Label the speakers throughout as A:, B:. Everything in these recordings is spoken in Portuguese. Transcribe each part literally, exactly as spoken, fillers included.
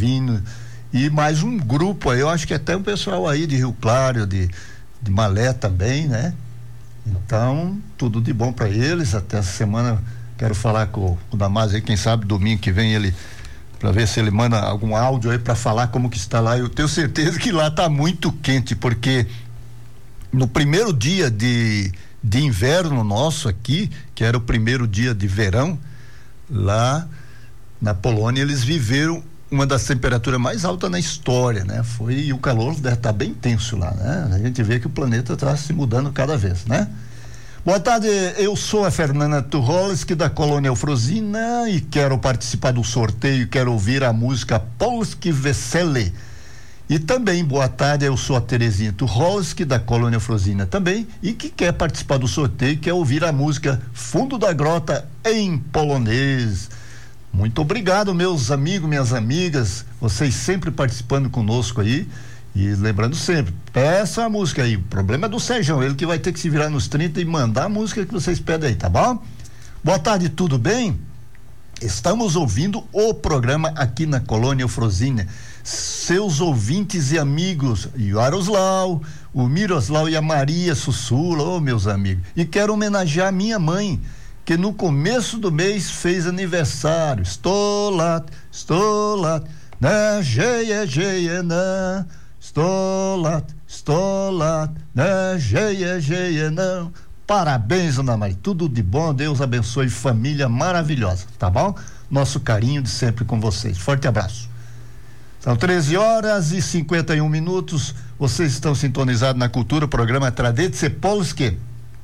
A: Divino e mais um grupo aí, eu acho que até o pessoal aí de Rio Claro, de, de Malé também, né? Então, tudo de bom para eles. Até essa semana quero falar com o Damásio aí, quem sabe domingo que vem ele, para ver se ele manda algum áudio aí para falar como que está lá. Eu tenho certeza que lá tá muito quente, porque no primeiro dia de, de inverno nosso aqui, que era o primeiro dia de verão, lá na Polônia eles viveram uma das temperaturas mais altas na história, né? Foi, e o calor deve estar bem tenso lá, né? A gente vê que o planeta está se mudando cada vez, né? Boa tarde, eu sou a Fernanda Tucholsky da Colônia Eufrosina e quero participar do sorteio, quero ouvir a música Polskie Wesele. E também, boa tarde, eu sou a Terezinha Tucholsky da Colônia Eufrosina também e que quer participar do sorteio, quer ouvir a música Fundo da Grota em polonês. Muito obrigado, meus amigos, minhas amigas, vocês sempre participando conosco aí. E lembrando sempre, peça a música aí. O problema é do Sérgio, ele que vai ter que se virar nos trinta e mandar a música que vocês pedem aí, tá bom? Boa tarde, tudo bem? Estamos ouvindo o programa aqui na Colônia Eufrosina. Seus ouvintes e amigos, Yaroslau, o Miroslau e a Maria Sussula, ô, meus amigos. E quero homenagear a minha mãe, que no começo do mês fez aniversário. Estou lá, estou lá, na geia, geia, na. Estou lá, estou lá, na geia, geia, não. Parabéns, Ana Maria, tudo de bom, Deus abençoe, família maravilhosa, tá bom? Nosso carinho de sempre com vocês. Forte abraço. São treze horas e cinquenta e um minutos. Vocês estão sintonizados na Cultura, programa Tradycje Polskie.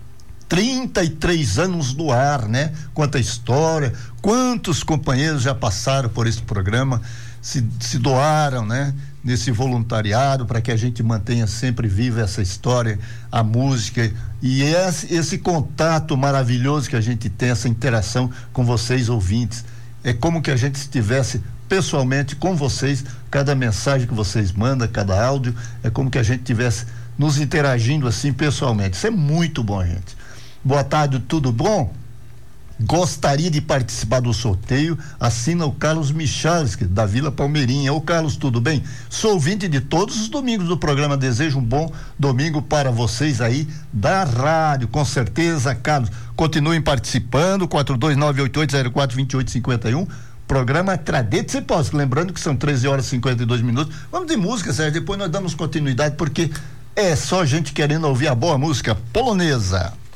A: trinta e três anos no ar, né? Quanta história, quantos companheiros já passaram por esse programa, se, se doaram, né? Nesse voluntariado para que a gente mantenha sempre viva essa história, a música e esse, esse contato maravilhoso que a gente tem, essa interação com vocês ouvintes. É como que a gente estivesse pessoalmente com vocês, cada mensagem que vocês mandam, cada áudio, é como que a gente estivesse nos interagindo assim pessoalmente. Isso é muito bom, gente. Boa tarde, tudo bom? Gostaria de participar do sorteio, assina o Carlos Michalski, da Vila Palmeirinha. Ô Carlos, tudo bem? Sou ouvinte de todos os domingos do programa, desejo um bom domingo para vocês aí da rádio, com certeza, Carlos. Continuem participando, quatro dois nove oito oito zero quatro dois oito cinco um, programa Tradycje Polskie, lembrando que são treze horas e cinquenta e dois minutos. Vamos de música, Sérgio, depois nós damos continuidade, porque é só gente querendo ouvir a boa música polonesa.